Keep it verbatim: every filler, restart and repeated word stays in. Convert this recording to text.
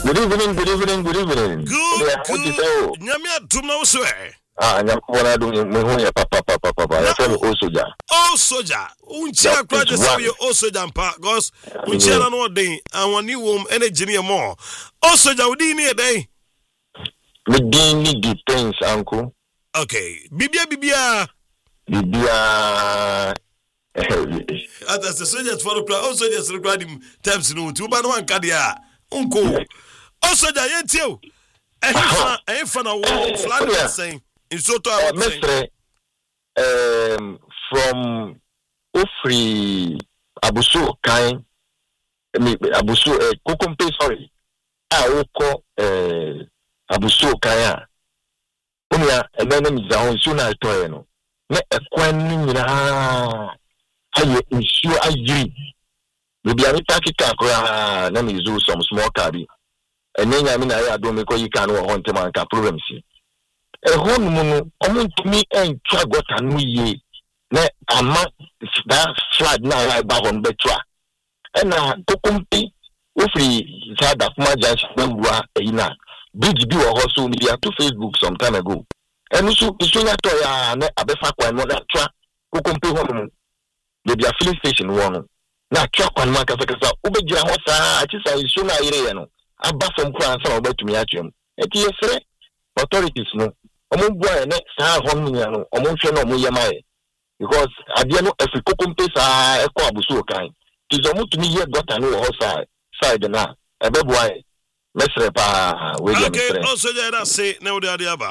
Good evening, good evening, good evening. Good, yeah, good. Nyamia tumna uswe. Ah, nyamia do mehunya papa papa papa. Ya fẹ́ o soja. O soja. Unchia kwa de say o soja mpa because unchia na no den awon ni wom energy ne mo. O soja udi ni e den. Me din ni depends uncle. Okay. Bibia bibia. Bibia Ata se soja tfaro kra o soja se kra dim times no tu ba no anka dia. Unko. O soja yentio. Eh eh fa na wo flat saying. In Soto, uh, Mister Um, from Ofri Abuso Kain, Abuso uh, Kokompe, sorry, I will call uh, Abuso Kaya. Unia, and then is our sooner toyeno. Let a queen, ah, I ensure I agree. Maybe I take it up, let me do some small cardi. And then I mean, I don't make you can want to make a problem. A home moon, to me and try what I know ye. Ne, a man that flat now I back on Betra. And now, Kokumpi, Ufri, Sada, Majas, Bambua, Ina, Bridge Bill or also media to Facebook some time ago. And also, it's not a befa and not that track, Kokumpi home. They be a filling station one. Now, truck one mark as a casa, Ubeja, what's a chisa is sooner ireno. A bath from France about to me at him. And yes, authorities no. Omo boy ne sa hon nya no omo hwe no omo yemae because ade no afiko kompe sa ekọ abuso kan ti zo mutumi ye gota no ho sa side na ebe boy mesre pa we je mesre okay also there say na we dey aba